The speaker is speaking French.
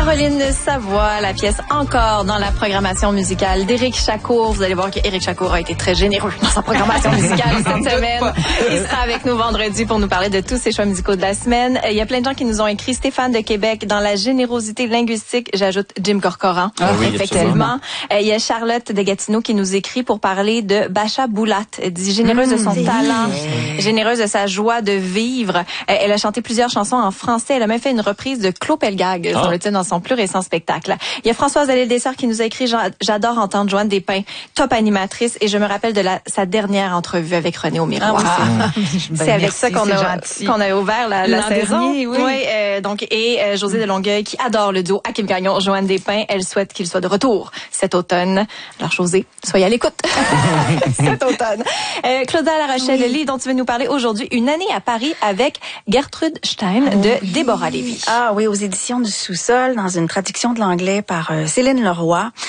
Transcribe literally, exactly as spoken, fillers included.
Caroline Savoie, la pièce Encore dans la programmation musicale d'Éric Chacour. Vous allez voir qu'Éric Chacour a été très généreux dans sa programmation musicale cette semaine. Il sera avec nous vendredi pour nous parler de tous ses choix musicaux de la semaine. Il y a plein de gens qui nous ont écrit. Stéphane de Québec, dans la générosité linguistique, j'ajoute Jim Corcoran. Ah oui, effectivement. Il y a Charlotte de Gatineau qui nous écrit pour parler de Bacha Boulat. Elle dit généreuse mmh, de son talent, mmh. généreuse de sa joie de vivre. Elle a chanté plusieurs chansons en français. Elle a même fait une reprise de Claude Pelgag, ah. semble-t-il, dans son plus récent spectacle. Il y a Françoise Allée-Dessert qui nous a écrit « J'adore entendre Joanne Despins, top animatrice, et je me rappelle de la, sa dernière entrevue avec René au miroir. Ah, oui, c'est ben, avec merci, ça qu'on a, qu'on a ouvert la, la saison. Dernier, oui. oui euh, donc, et euh, José de Longueuil qui adore le duo Hakim Gagnon, Joanne Despins. Elle souhaite qu'il soit de retour cet automne. Alors, José, soyez à l'écoute cet automne. Euh, Claudia Larochelle, oui. dont tu veux nous parler aujourd'hui, Une année à Paris avec Gertrude Stein de oui. Déborah Lévy. Ah oui, aux éditions du Sous-sol, dans une traduction de l'anglais par euh, Céline Leroy.